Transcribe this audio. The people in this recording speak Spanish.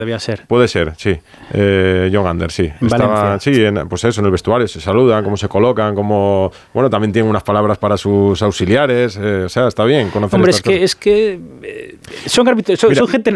Debía ser. Puede ser, sí. John Ander, sí. Estaba, sí, pues eso, en el vestuario se saludan, cómo se colocan, cómo... Bueno, también tienen unas palabras para sus auxiliares. O sea, está bien conocer. Hombre, es que son árbitros, son gente